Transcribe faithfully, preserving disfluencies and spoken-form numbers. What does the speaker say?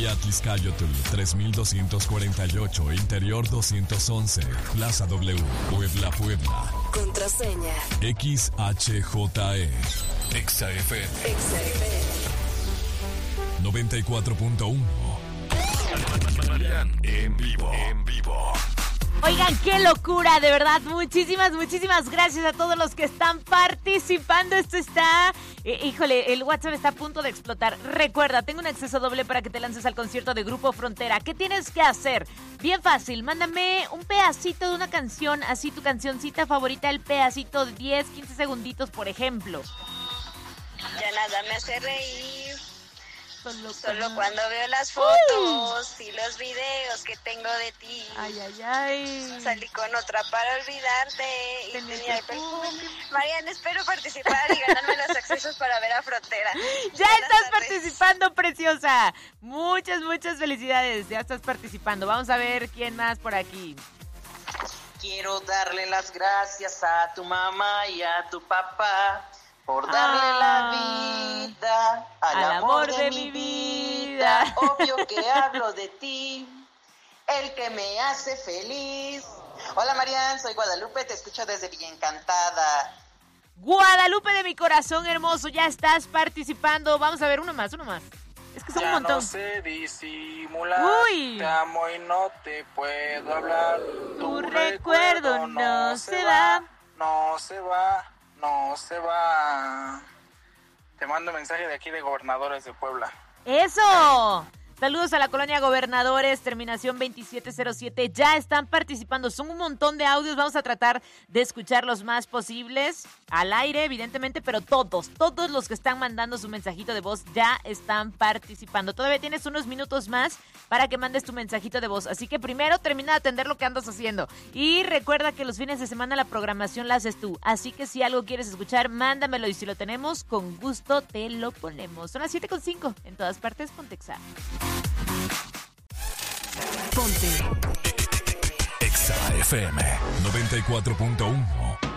Vía Tliscayotl tres mil doscientos cuarenta y ocho, Interior doscientos once, Plaza W, Puebla, Puebla. Contraseña X H J E. Exa F M. Exa F M. noventa y cuatro punto uno. Marian en vivo. En vivo. Oigan, qué locura, de verdad, muchísimas, muchísimas gracias a todos los que están participando. Esto está, eh, híjole, el WhatsApp está a punto de explotar. Recuerda, tengo un acceso doble para que te lances al concierto de Grupo Frontera. ¿Qué tienes que hacer? Bien fácil, mándame un pedacito de una canción, así tu cancioncita favorita, el pedacito de diez, quince segunditos, por ejemplo. Ya nada me hace reír. Solo, Solo cuando veo las fotos Uy. y los videos que tengo de ti. Ay, ay, ay. Salí con otra para olvidarte y tenía, tenía el perfume. Marian, espero participar y ganarme los accesos para ver a Frontera. Ya Buenas estás tardes. Participando, preciosa. Muchas, muchas felicidades. Ya estás participando. Vamos a ver quién más por aquí. Quiero darle las gracias a tu mamá y a tu papá por darle ah, la vida al, al amor, amor de, de mi vida. vida. Obvio que hablo de ti, el que me hace feliz. Hola Marian, soy Guadalupe, te escucho desde Villa Encantada. Guadalupe de mi corazón hermoso, ya estás participando. Vamos a ver uno más, uno más. Es que son ya un montón. No sé disimular. Uy. Te amo y no te puedo hablar. Tu, tu recuerdo, recuerdo no, no se va, va. No se va. No se va. Te mando mensaje de aquí de Gobernadores de Puebla. ¡Eso! Saludos a la colonia Gobernadores, terminación veintisiete cero siete. Ya están participando. Son un montón de audios. Vamos a tratar de escuchar los más posibles. Al aire, evidentemente, pero todos, todos los que están mandando su mensajito de voz ya están participando. Todavía tienes unos minutos más para que mandes tu mensajito de voz. Así que primero termina de atender lo que andas haciendo. Y recuerda que los fines de semana la programación la haces tú. Así que si algo quieres escuchar, mándamelo. Y si lo tenemos, con gusto te lo ponemos. Son las siete con cinco. En todas partes, ponte Exa. Ponte Exa F M noventa y cuatro punto uno.